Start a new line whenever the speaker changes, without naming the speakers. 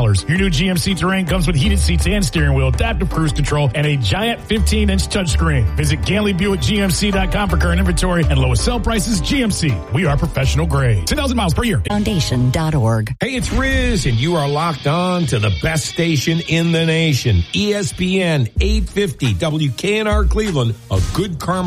Your new GMC Terrain comes with heated seats and steering wheel, adaptive cruise control, and a giant 15-inch touchscreen. Visit GanleyBuickGMC.com for current inventory and lowest sell prices. GMC. We are professional grade. 10,000 miles per year.
Foundation.org.
Hey, it's Riz, and you are locked on to the best station in the nation. ESPN 850 WKNR Cleveland, a good karma